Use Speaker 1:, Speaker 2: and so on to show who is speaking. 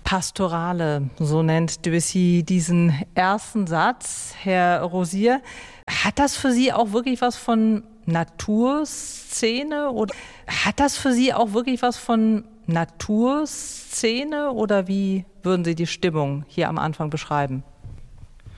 Speaker 1: Pastorale, so nennt Debussy diesen ersten Satz. Herr Rosier, hat das für Sie auch wirklich was von Naturszene oder wie würden Sie die Stimmung hier am Anfang beschreiben?